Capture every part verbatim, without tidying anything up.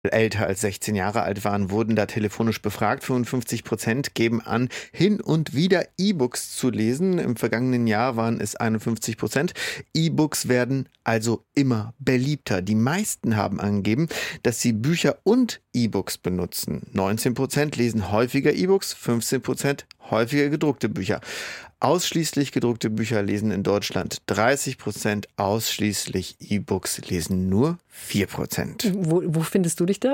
älter als sechzehn Jahre alt waren, wurden da telefonisch befragt. fünfundfünfzig Prozent geben an, hin und wieder E-Books zu lesen. Im vergangenen Jahr waren es einundfünfzig Prozent. E-Books werden also immer beliebter. Die meisten haben angegeben, dass sie Bücher und E-Books benutzen. neunzehn Prozent lesen häufiger E-Books, fünfzehn Prozent häufiger gedruckte Bücher. Ausschließlich gedruckte Bücher lesen in Deutschland dreißig Prozent, ausschließlich E-Books lesen nur vier Prozent. Wo, wo findest du dich da?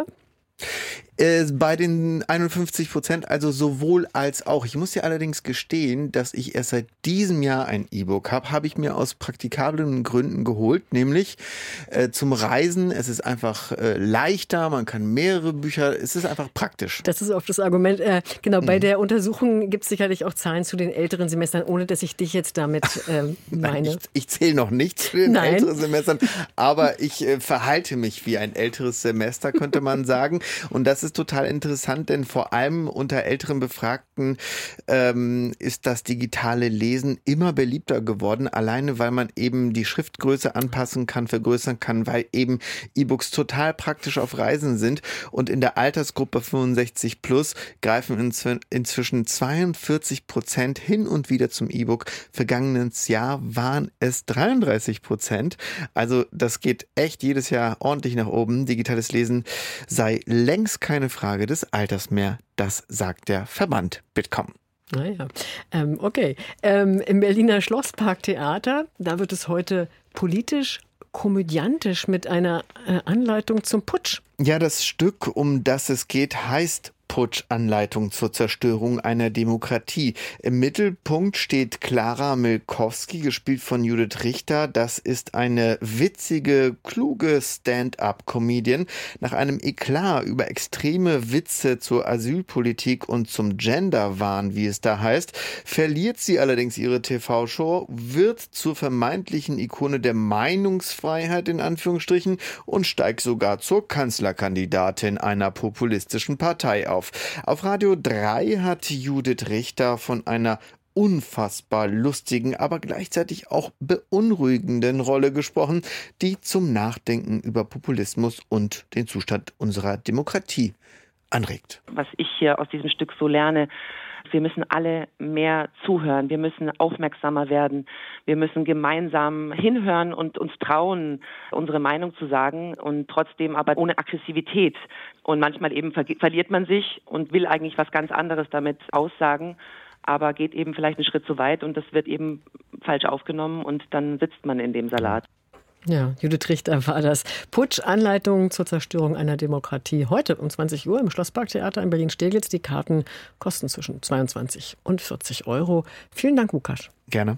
Äh, bei den einundfünfzig Prozent, also sowohl als auch. Ich muss dir allerdings gestehen, dass ich erst seit diesem Jahr ein E-Book habe, habe ich mir aus praktikablen Gründen geholt, nämlich äh, zum Reisen. Es ist einfach äh, leichter, man kann mehrere Bücher, es ist einfach praktisch. Das ist oft das Argument. Äh, genau, bei mhm. der Untersuchung gibt es sicherlich auch Zahlen zu den älteren Semestern, ohne dass ich dich jetzt damit äh, meine. Nein, ich, ich zähle noch nicht zu den Nein. älteren Semestern, aber ich äh, verhalte mich wie ein älteres Semester, könnte man sagen. Und das ist total interessant, denn vor allem unter älteren Befragten ähm, ist das digitale Lesen immer beliebter geworden, alleine weil man eben die Schriftgröße anpassen kann, vergrößern kann, weil eben E-Books total praktisch auf Reisen sind. Und in der Altersgruppe fünfundsechzig plus greifen inzw- inzwischen zweiundvierzig Prozent hin und wieder zum E-Book. Vergangenes Jahr waren es dreiunddreißig Prozent. Also das geht echt jedes Jahr ordentlich nach oben. Digitales Lesen sei längst keine Frage des Alters mehr. Das sagt der Verband Bitkom. Naja, ähm, okay. Ähm, im Berliner Schlossparktheater, da wird es heute politisch, komödiantisch mit einer äh, Anleitung zum Putsch. Ja, das Stück, um das es geht, heißt Putschanleitung zur Zerstörung einer Demokratie. Im Mittelpunkt steht Clara Milkowski, gespielt von Judith Richter. Das ist eine witzige, kluge Stand-up-Comedian. Nach einem Eklat über extreme Witze zur Asylpolitik und zum Genderwahn, wie es da heißt, verliert sie allerdings ihre T V-Show, wird zur vermeintlichen Ikone der Meinungsfreiheit in Anführungsstrichen und steigt sogar zur Kanzlerkandidatin einer populistischen Partei auf. Auf Radio drei hat Judith Richter von einer unfassbar lustigen, aber gleichzeitig auch beunruhigenden Rolle gesprochen, die zum Nachdenken über Populismus und den Zustand unserer Demokratie anregt. Was ich hier aus diesem Stück so lerne: Wir müssen alle mehr zuhören, wir müssen aufmerksamer werden, wir müssen gemeinsam hinhören und uns trauen, unsere Meinung zu sagen, und trotzdem aber ohne Aggressivität. Und manchmal eben ver- verliert man sich und will eigentlich was ganz anderes damit aussagen, aber geht eben vielleicht einen Schritt zu weit und das wird eben falsch aufgenommen und dann sitzt man in dem Salat. Ja, Judith Richter war das. Putsch-Anleitung zur Zerstörung einer Demokratie. Heute um zwanzig Uhr im Schlossparktheater in Berlin-Steglitz. Die Karten kosten zwischen zweiundzwanzig und vierzig Euro. Vielen Dank, Lukas. Gerne.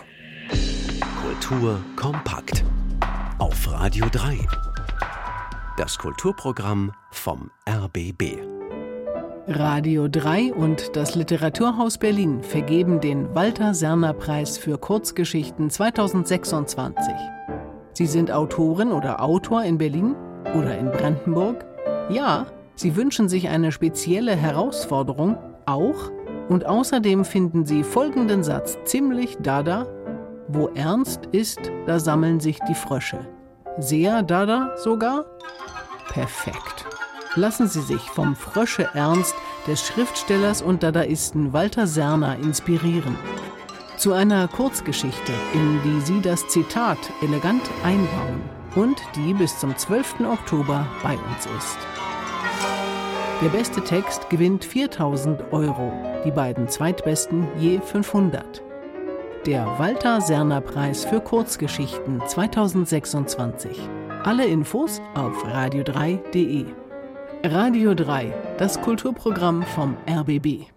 Kultur kompakt. Auf Radio drei. Das Kulturprogramm vom R B B. Radio drei und das Literaturhaus Berlin vergeben den Walter-Serner-Preis für Kurzgeschichten zweitausendsechsundzwanzig. Sie sind Autorin oder Autor in Berlin oder in Brandenburg? Ja, Sie wünschen sich eine spezielle Herausforderung? Auch? Und außerdem finden Sie folgenden Satz ziemlich dada: Wo ernst ist, da sammeln sich die Frösche. Sehr dada sogar? Perfekt. Lassen Sie sich vom Frösche-Ernst des Schriftstellers und Dadaisten Walter Serner inspirieren. Zu einer Kurzgeschichte, in die Sie das Zitat elegant einbauen und die bis zum zwölften Oktober bei uns ist. Der beste Text gewinnt viertausend Euro, die beiden zweitbesten je fünfhundert. Der Walter-Serner-Preis für Kurzgeschichten zweitausendsechsundzwanzig. Alle Infos auf radio drei punkt de. Radio drei, das Kulturprogramm vom R B B.